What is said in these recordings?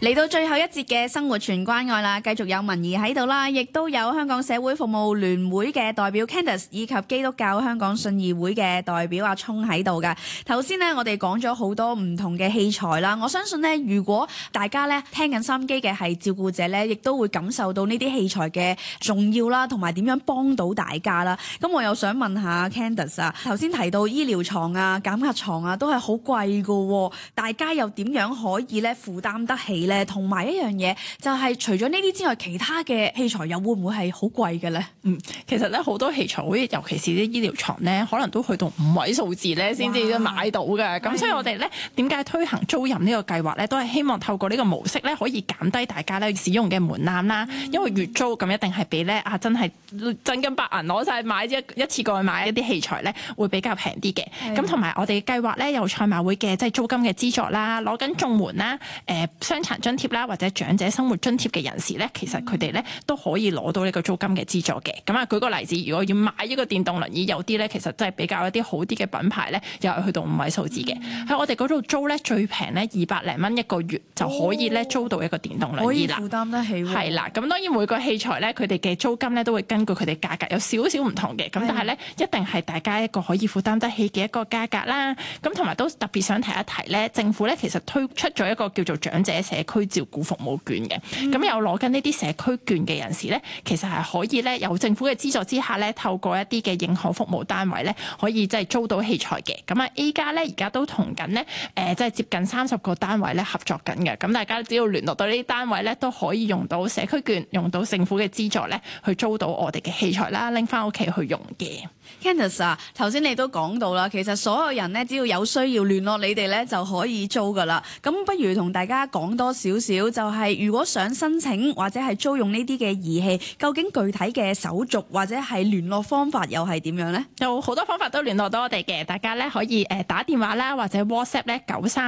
嚟到最後一節嘅生活全關愛啦，繼續有文儀喺度啦，亦都有香港社會服務聯會嘅代表 Candice 以及基督教香港信義會嘅代表阿聰喺度㗎。頭先呢，我哋講咗好多唔同嘅器材啦，我相信呢，如果大家呢聽緊收音機嘅係照顧者呢，亦都會感受到呢啲器材嘅重要啦，同埋點樣幫到大家啦。咁我又想問下 Candice 啊，頭先提到醫療床啊、減壓床啊都係好貴㗎喎，大家又點樣可以呢負擔得起呢？同埋一樣嘢就係除咗呢啲之外，其他嘅器材又會唔會係好貴嘅咧？ 其實咧好多器材，好似尤其是啲醫療床咧，可能都去到5位數字咧先至買到嘅。咁所以我哋咧點解推行租賃呢個計劃咧，都係希望透過呢個模式咧，可以減低大家咧使用嘅門檻啦。因為月租咁一定係比咧真係真金白銀攞晒買一次過去買一啲器材咧，會比較平啲嘅。咁同埋我哋計劃咧有賽馬會嘅即係租金嘅資助啦，攞緊綜援啦、傷殘津貼啦或者長者生活津貼嘅人士咧，其實佢哋咧都可以攞到呢個租金嘅資助嘅。咁啊，舉個例子，如果要買一個電動輪椅，有啲咧其實真係比較一啲好啲嘅品牌咧，又係去到5位數字嘅。喺我哋嗰度租咧最平咧200零蚊一個月就可以咧租到一個電動輪椅啦。 可以負擔得起喎。 係啦，咁當然每個器材咧佢哋嘅租金咧都會根據佢哋價格有少少唔同嘅，咁但係咧一定係大家一個可以負擔得起嘅一個價格啦。咁同埋都特別想提一提咧，政府咧其實推出咗一個叫做長者社區照顧服務券嘅。咁有攞緊呢啲社區券嘅人士咧，其實係可以咧有政府嘅資助之下咧，透過一啲嘅認可服務單位咧，可以即係租到器材嘅。咁啊 A 加咧而家都同緊咧即係接近30個單位咧合作緊嘅。咁大家只要聯絡到呢啲單位咧，都可以用到社區券，用到政府嘅資助咧，去租到我哋嘅器材啦，拎翻屋企去用嘅。 Candice 啊，頭先你都講到啦，其實所有人咧只要有需要聯絡你哋咧就可以租噶啦。咁不如同大家講多少少，就係如果想申請或者係租用呢啲嘅儀器，究竟具體嘅手續或者係聯絡方法又係點樣呢？有好多方法都聯絡到我哋嘅，大家咧可以打電話啦，或者 WhatsApp 咧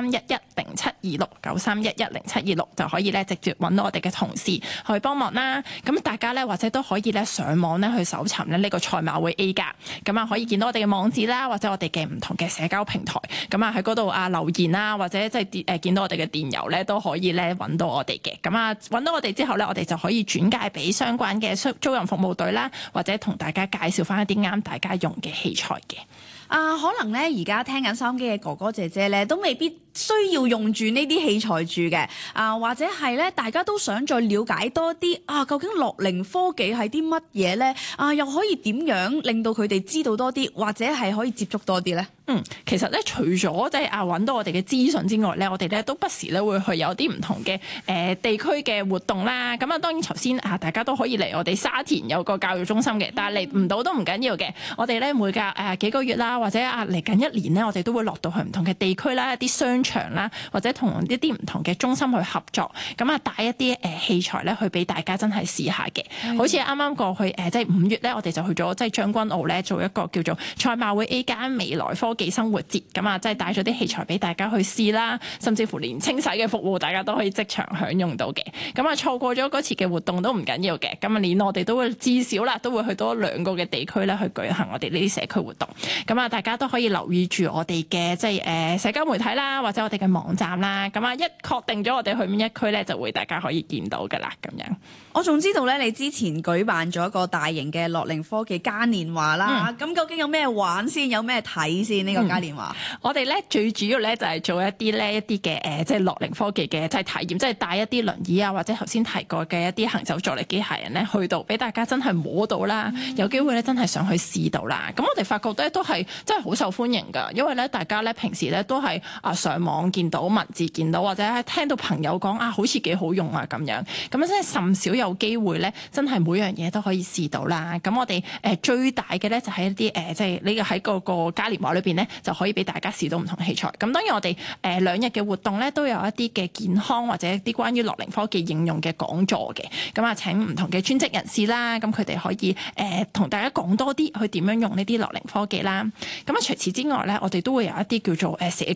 93110726，93110726就可以咧直接揾到我哋嘅同事去幫忙啦。咁大家咧或者都可以咧上網咧去搜尋咧呢個賽馬會 A 加，咁啊可以見到我哋嘅網址啦，或者我哋嘅唔同嘅社交平台，咁啊喺嗰度留言啦，或者即係見到我哋嘅電郵咧都可以咧揾到我哋嘅。咁啊揾到我哋之後咧，我哋就可以轉介俾相關嘅租賃服務隊啦，或者同大家介紹翻一啲啱大家用嘅器材嘅。 可能咧而家聽緊收音機嘅哥哥姐姐咧，都未必需要用住呢啲器材住嘅，或者係咧大家都想再了解多啲究竟樂齡科技係啲乜嘢咧？又可以點樣令到佢哋知道多啲，或者係可以接觸多啲咧？ 其實咧除咗即係揾到我哋嘅資訊之外咧，我哋咧都不時咧會去有啲唔同嘅地區嘅活動啦。咁啊當然頭先大家都可以嚟我哋沙田有個教育中心嘅，但係嚟唔到都唔緊要嘅。我哋咧每隔幾個月啦，或者嚟緊1年咧，我哋都會落到去唔同嘅地區啦、一啲商場啦，或者同一啲唔同嘅中心去合作，咁啊帶一啲器材咧去俾大家真係試下嘅。好似啱啱過去即係5月咧，我哋就去咗即係將軍澳咧做一個叫做賽馬會 A 加未來科技生活節，咁啊即係帶咗啲器材俾大家去試啦，甚至乎連清洗嘅服務大家都可以即場享用到嘅。咁啊錯過咗嗰次嘅活動都唔緊要嘅，咁啊連我哋都會至少啦都會去多2個嘅地區咧去舉行我哋呢啲社區活動。咁啊大家都可以留意住我哋嘅即係社交媒體啦，或者我哋嘅網站啦。咁啊一確定咗我哋去邊一區咧，就會大家可以見到噶啦咁樣。 我仲知道咧，你之前舉辦咗一個大型嘅樂齡科技嘉年華啦。咁究竟有咩玩先？有咩睇先？呢個嘉年華我哋咧最主要咧就係做一啲嘅即係樂齡科技嘅即係體驗，即係帶一啲輪椅啊，或者頭先提過嘅一啲行走助力機械人咧去到，俾大家真係摸到啦，有機會咧真係上去試到啦。咁我哋發覺咧都係真係好受歡迎㗎，因為咧大家咧平時咧都係上網見到文字見到，或者聽到朋友講好似幾好用啊咁樣，咁樣真係甚少有機會咧真係每樣嘢都可以試到啦。咁我哋最大嘅咧就係一啲即係呢個喺個嘉年華裏邊咧就可以俾大家試到唔同器材。咁當然我哋2日嘅活動咧都有一啲嘅健康或者一啲關於樂齡科技應用嘅講座嘅。咁啊請唔同嘅專職人士啦，咁佢哋可以同大家講多啲去點樣用呢啲樂齡科技啦。咁啊除此之外咧，我哋都會有一啲叫做社